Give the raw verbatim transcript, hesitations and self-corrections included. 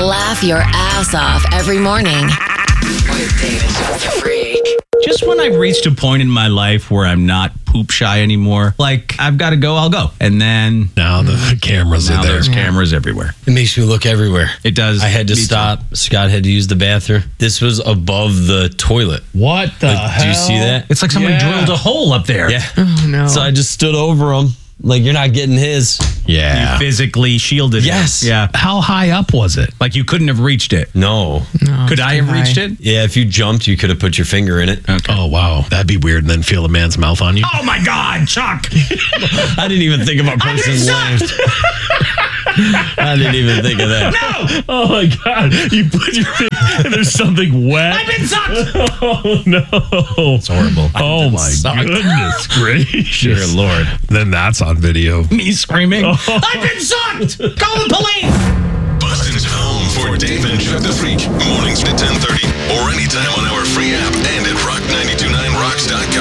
Laugh your ass off every morning. With Dave and Chuck the Freak. Just when I've reached a point in my life where I'm not poop shy anymore, like I've got to go, I'll go. And then now the cameras now are there. There's cameras everywhere. It makes me look everywhere. It does. I had to Me stop. Too. Scott had to use the bathroom. This was above the toilet. What the like, hell? Do you see that? It's like somebody Yeah. drilled a hole up there. Yeah. Oh, no. So I just stood over him. Like, you're not getting his. Yeah. You physically shielded Yes. it. Yeah. How high up was it? Like you couldn't have reached it. No. No, Could it's I too have reached high. it? Yeah, if you jumped, you could have put your finger in it. Okay. Oh, wow. That'd be weird and then feel a man's mouth on you. Oh my God, Chuck. I didn't even think of a person's length. I didn't even think of that. No! Oh, my God. You put your finger and there's something wet. I've been sucked! Oh, no. It's horrible. Oh, my sucked. goodness gracious. Dear Lord. Then that's on video. Me screaming. Oh. I've been sucked! Call the police! Boston's home for Dave and Chuck the Freak. Mornings at ten thirty or anytime on our free app and at rock nine two nine.